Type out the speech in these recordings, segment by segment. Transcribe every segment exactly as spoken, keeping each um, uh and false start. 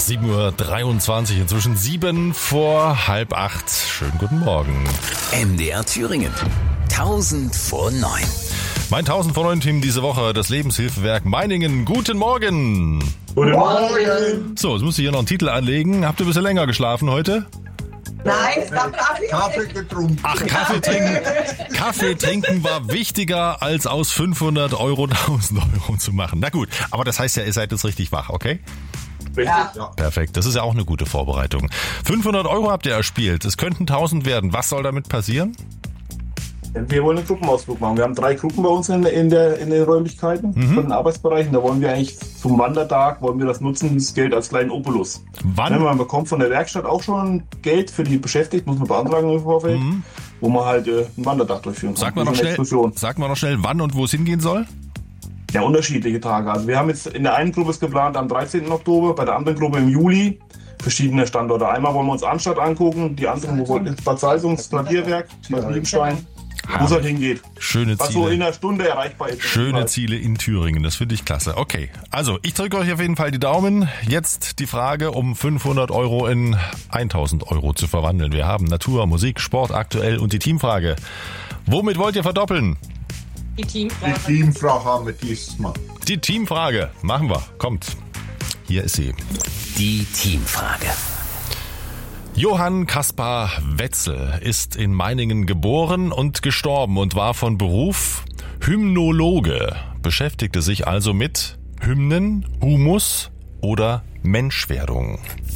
sieben Uhr dreiundzwanzig, inzwischen sieben vor halb acht. Schönen guten Morgen. M D R Thüringen. tausend vor neun. Mein tausend vor neun Team diese Woche, das Lebenshilfewerk Meiningen. Guten Morgen. Guten Morgen. So, jetzt musst du hier noch einen Titel anlegen. Habt ihr ein bisschen länger geschlafen heute? Nein, es gab Kaffee. Kaffee getrunken. Ach, Kaffee trinken. Kaffee trinken war wichtiger, als aus fünfhundert Euro tausend Euro zu machen. Na gut, aber das heißt ja, ihr seid jetzt richtig wach, okay? Richtig, ja. Perfekt, das ist ja auch eine gute Vorbereitung. fünfhundert Euro habt ihr erspielt, es könnten tausend werden. Was soll damit passieren? Wir wollen einen Gruppenausflug machen. Wir haben drei Gruppen bei uns in, in, der, in den Räumlichkeiten Mhm. von den Arbeitsbereichen. Da wollen wir eigentlich zum Wandertag, wollen wir das nutzen, das Geld als kleinen Obolus. Wann? Man bekommt von der Werkstatt auch schon Geld für die Beschäftigten, muss man beantragen im Vorfeld, Mhm. wo man halt äh, einen Wandertag durchführen kann. Sag mal Das noch ist eine schnell, Exkursion. sag mal noch schnell, wann und wo es hingehen soll? Ja, unterschiedliche Tage. Also wir haben jetzt in der einen Gruppe ist geplant am dreizehnten Oktober, bei der anderen Gruppe im Juli. Verschiedene Standorte. Einmal wollen wir uns Anstatt angucken, die anderen wo wollen ins Bad Salzungs Gradierwerk, Bad Liebenstein, wo es halt hingeht. Schöne Was so in Ziele. einer Stunde erreichbar ist. Schöne Ziele in Thüringen, das finde ich klasse. Okay, also ich drücke euch auf jeden Fall die Daumen. Jetzt die Frage, um fünfhundert Euro in tausend Euro zu verwandeln. Wir haben Natur, Musik, Sport aktuell und die Teamfrage. Womit wollt ihr verdoppeln? Die Die Teamfrage. Teamfrau haben wir dieses Mal. Die Teamfrage. Machen wir. Kommt. Hier ist sie. Die Teamfrage. Johann Kaspar Wetzel ist in Meiningen geboren und gestorben und war von Beruf Hymnologe, beschäftigte sich also mit Hymnen, Humus oder Menschwerdung.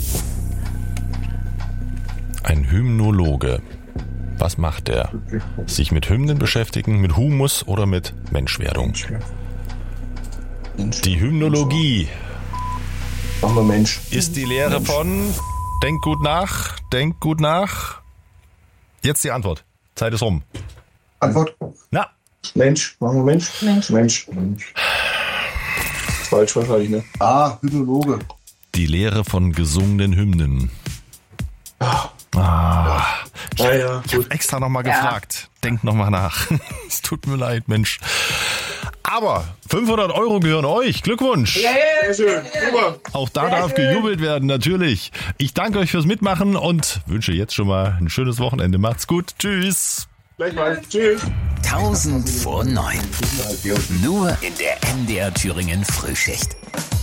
Ein Hymnologe. Was macht er? Sich mit Hymnen beschäftigen, mit Humus oder mit Menschwerdung? Die Hymnologie Machen wir Mensch. ist die Lehre von denk gut nach, denk gut nach. Jetzt die Antwort. Zeit ist rum. Antwort. Na, Mensch. Machen wir Mensch? Mensch. Mensch. Mensch. Falsch wahrscheinlich, ne? Ah, Hydrologe. die Lehre von gesungenen Hymnen. Ah, Ja, ja, ich habe extra nochmal gefragt. Denk nochmal nach. Es tut mir leid, Mensch. Aber fünfhundert Euro gehören euch. Glückwunsch. Sehr schön. Super. Auch da darf gejubelt werden, natürlich. Ich danke euch fürs Mitmachen und wünsche jetzt schon mal ein schönes Wochenende. Macht's gut. Tschüss. Gleichfalls. Tschüss. tausend vor neun. Nur in der M D R Thüringen Frühschicht.